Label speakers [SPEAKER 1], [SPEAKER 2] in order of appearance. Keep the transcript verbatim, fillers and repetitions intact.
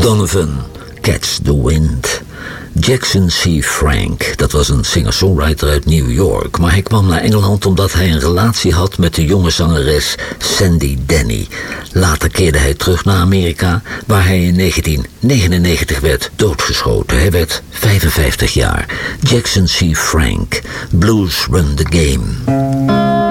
[SPEAKER 1] Donovan, Catch the Wind. Jackson C. Frank, dat was een singer-songwriter uit New York, maar hij kwam naar Engeland omdat hij een relatie had met de jonge zangeres Sandy Denny. Later keerde hij terug naar Amerika, waar hij in negentien negenennegentig werd doodgeschoten. Hij werd vijfenvijftig jaar. Jackson C. Frank, Blues Run the Game.